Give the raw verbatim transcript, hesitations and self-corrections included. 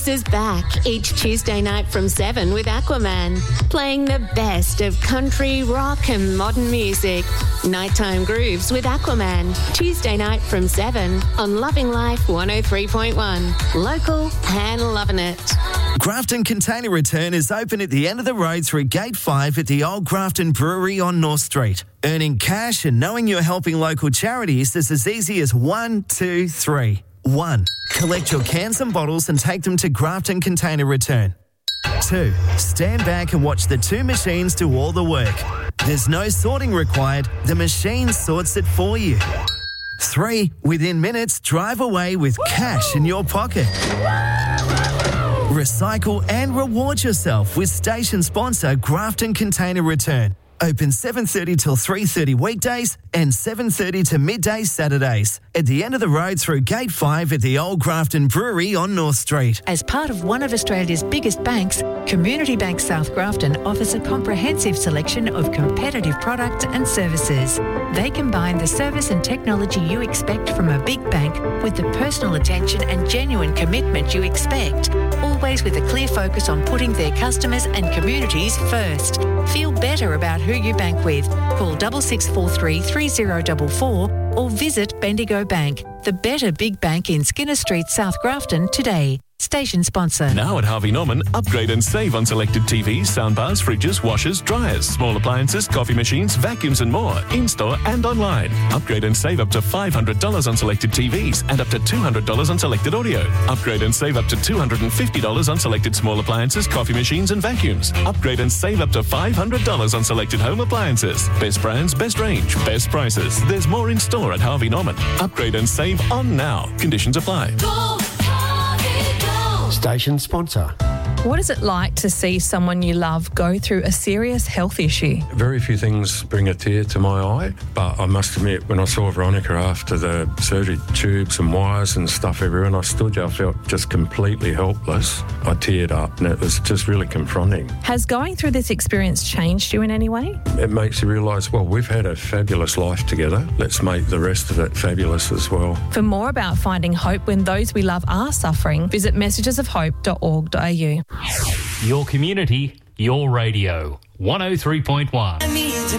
is back each Tuesday night from seven with Aquaman, playing the best of country, rock and modern music. Nighttime Grooves with Aquaman, Tuesday night from seven on Loving Life one oh three point one. Local and loving it. Grafton Container Return is open at the end of the road through Gate five at the Old Grafton Brewery on North Street. Earning cash and knowing you're helping local charities is as easy as one, two, three. One, collect your cans and bottles and take them to Grafton Container Return. Two, stand back and watch the two machines do all the work. There's no sorting required. The machine sorts it for you. Three, within minutes, drive away with cash in your pocket. Recycle and reward yourself with station sponsor Grafton Container Return. Open seven thirty till three thirty weekdays and seven thirty to midday Saturdays. At the end of the road through Gate five at the Old Grafton Brewery on North Street. As part of one of Australia's biggest banks, Community Bank South Grafton offers a comprehensive selection of competitive products and services. They combine the service and technology you expect from a big bank with the personal attention and genuine commitment you expect, always with a clear focus on putting their customers and communities first. Feel better about who you bank with. Call six six four three, three zero four four or visit Bendigo Bank, the better big bank in Skinner Street, South Grafton today. Station sponsor. Now at Harvey Norman, upgrade and save on selected T Vs, soundbars, fridges, washers, dryers, small appliances, coffee machines, vacuums and more, in-store and online. Upgrade and save up to five hundred dollars on selected T Vs and up to two hundred dollars on selected audio. Upgrade and save up to two hundred fifty dollars on selected small appliances, coffee machines and vacuums. Upgrade and save up to five hundred dollars on selected home appliances. Best brands, best range, best prices. There's more in store at Harvey Norman. Upgrade and save on now. Conditions apply. Go, Harvey, go. Station sponsor. What is it like to see someone you love go through a serious health issue? Very few things bring a tear to my eye, but I must admit, when I saw Veronica after the surgery, tubes and wires and stuff everywhere, and I stood there, I felt just completely helpless. I teared up, and it was just really confronting. Has going through this experience changed you in any way? It makes you realise, well, we've had a fabulous life together. Let's make the rest of it fabulous as well. For more about finding hope when those we love are suffering, visit messages of hope dot org dot a u. Your community, your radio. one oh three point one. I need to